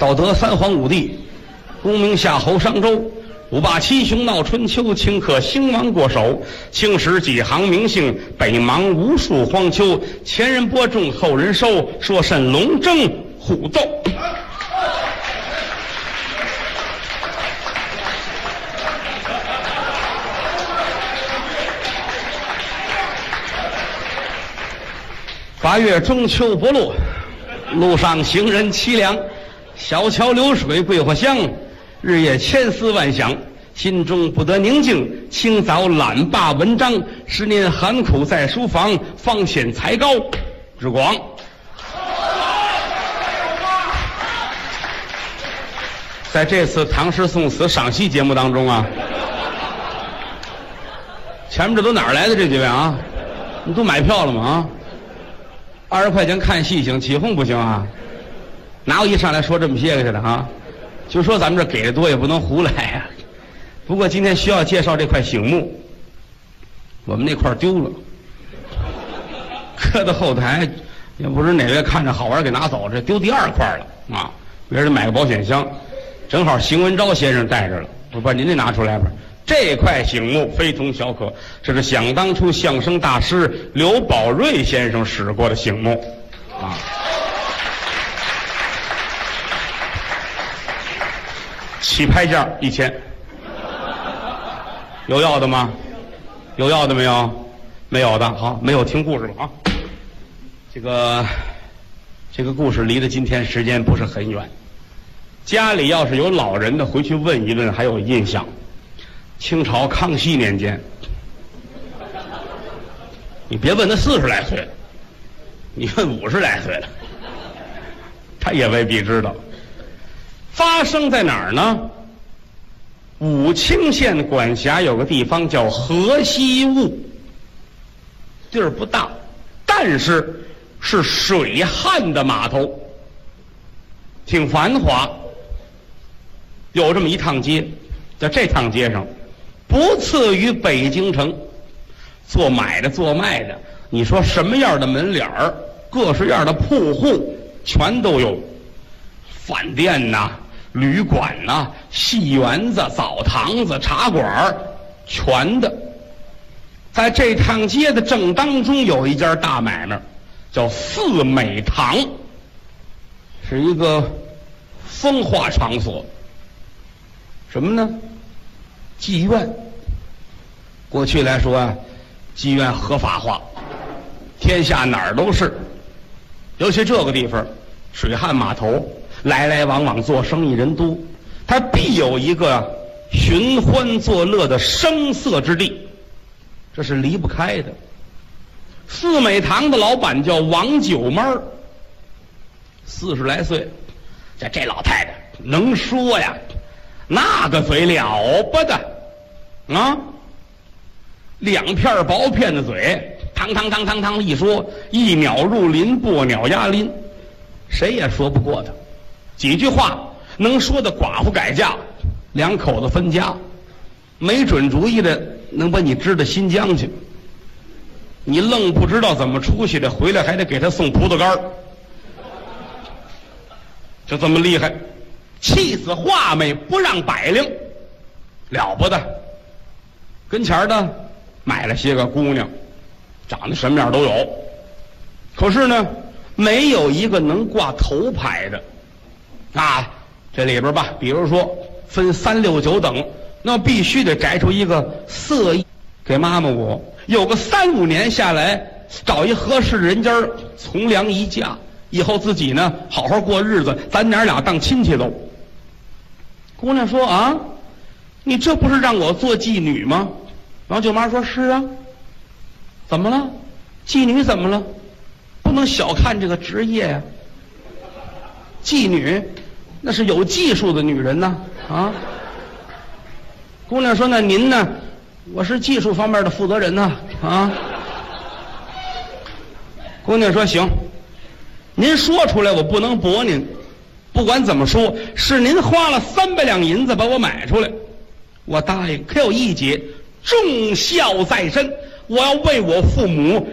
道德三皇五帝，功名夏侯商周，五霸七雄闹春秋，顷刻兴亡过手，青史几行名姓，北邙无数荒丘。前人播种，后人收，说甚龙争虎斗。8月中秋不落，路上行人凄凉，小桥流水桂花香，日夜千思万想，心中不得宁静。清早懒罢文章，10年寒苦在书房，方显才高志广。在这次唐诗宋词赏析节目当中啊，前面这都哪儿来的这几位啊？你都买票了吗？啊，20块钱看戏行，起哄不行啊！哪有一上来说这么些个去的啊？就说咱们这给的多也不能胡来呀。不过今天需要介绍这块醒目，我们那块丢了，搁到后台，也不知哪位看着好玩给拿走，这丢第2块了啊！别人买个保险箱，正好邢文昭先生带着了，我把您这拿出来吧。这块醒目非同小可，这是想当初相声大师刘宝瑞先生使过的醒目啊。起拍价1000，有要的吗？有要的没有？没有的，好，没有听故事了啊。这个故事离得今天时间不是很远，家里要是有老人的，回去问一问还有印象。清朝康熙年间，你别问他40来岁了，你问50来岁了，他也未必知道。发生在哪儿呢？武清县管辖有个地方叫河西坞，地儿不大，但是是水旱的码头，挺繁华。有这么一趟街，在这趟街上不次于北京城，做买的做卖的，你说什么样的门脸儿，各式样的铺户全都有，饭店呐、旅馆呐、戏园子、澡堂子、茶馆，全的。在这趟街的正当中有一家大买卖，叫四美堂，是一个风化场所。什么呢？妓院。过去来说啊，妓院合法化，天下哪儿都是，尤其这个地方，水旱码头，来来往往做生意人多，它必有一个寻欢作乐的声色之地，这是离不开的。四美堂的老板叫王九妹，40来岁，这老太太能说呀，那个嘴了不得啊，2片薄片的嘴，汤汤汤汤汤一说，1鸟入林，破鸟压林，谁也说不过他。几句话能说的寡妇改嫁，2口子分家，没准主意的能把你支到新疆去，你愣不知道怎么出去的，回来还得给他送葡萄干，就这么厉害，气死画眉不让百灵，了不得。跟前的买了些个姑娘，长得什么样都有，可是呢，没有一个能挂头牌的。啊，这里边吧，比如说分3、6、9等，那必须得摘出一个色艺给妈妈我，有个3、5年下来，找一合适的人家从良一嫁，以后自己呢好好过日子，咱娘俩当亲戚喽。姑娘说啊，你这不是让我做妓女吗？王舅妈说是啊。怎么了？妓女怎么了？不能小看这个职业呀、妓女那是有技术的女人呢啊。姑娘说那您呢？我是技术方面的负责人呢啊。姑娘说行，您说出来我不能驳您，不管怎么说，是您花了300两银子把我买出来，我答应。可有一节，重孝在身，我要为我父母